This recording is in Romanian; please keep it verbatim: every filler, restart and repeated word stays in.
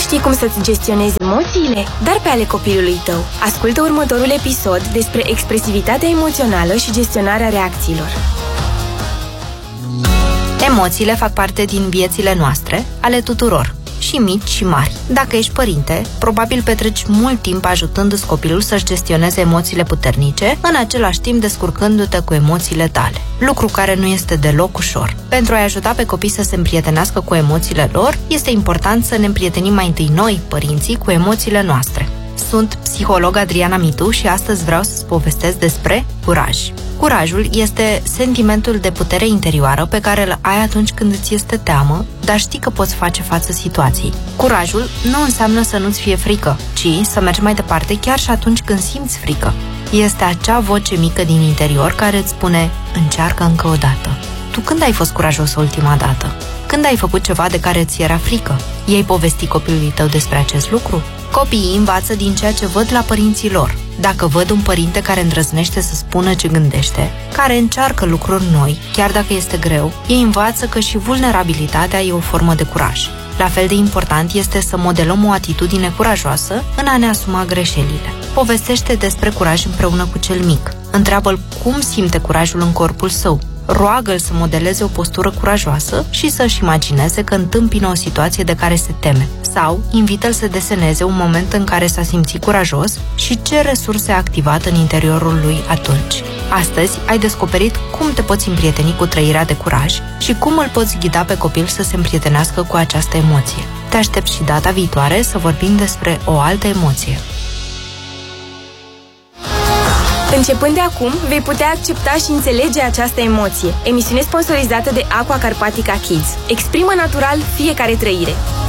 știi cum să-ți gestionezi emoțiile, dar pe ale copilului tău. Ascultă următorul episod despre expresivitatea emoțională și gestionarea reacțiilor. Emoțiile fac parte din viețile noastre, ale tuturor, și mici și mari. Dacă ești părinte, probabil petreci mult timp ajutându-ți copilul să-și gestioneze emoțiile puternice, în același timp descurcându-te cu emoțiile tale. Lucru care nu este deloc ușor. Pentru a-i ajuta pe copii să se împrietenească cu emoțiile lor, este important să ne împrietenim mai întâi noi, părinții, cu emoțiile noastre. Sunt psiholog Adriana Mitu și astăzi vreau să-ți povestesc despre curaj. Curajul este sentimentul de putere interioară pe care îl ai atunci când îți este teamă, dar știi că poți face față situației. Curajul nu înseamnă să nu-ți fie frică, ci să mergi mai departe chiar și atunci când simți frică. Este acea voce mică din interior care îți spune: încearcă încă o dată. Tu când ai fost curajos ultima dată? Când ai făcut ceva de care ți era frică? I-ai povestit copilului tău despre acest lucru? Copiii învață din ceea ce văd la părinții lor. Dacă văd un părinte care îndrăznește să spună ce gândește, care încearcă lucruri noi, chiar dacă este greu, ei învață că și vulnerabilitatea e o formă de curaj. La fel de important este să modelăm o atitudine curajoasă în a ne asuma greșelile. Povestește despre curaj împreună cu cel mic. Întreabă-l cum simte curajul în corpul său. Roagă-l să modeleze o postură curajoasă și să-și imagineze că întâmpină o situație de care se teme. Sau invită-l să deseneze un moment în care s-a simțit curajos și ce resurse a activat în interiorul lui atunci. Astăzi ai descoperit cum te poți împrieteni cu trăirea de curaj și cum îl poți ghida pe copil să se împrietenească cu această emoție. Te aștept și data viitoare să vorbim despre o altă emoție. Începând de acum, vei putea accepta și înțelege această emoție. Emisiune sponsorizată de Aqua Carpatica Kids. Exprimă natural fiecare trăire.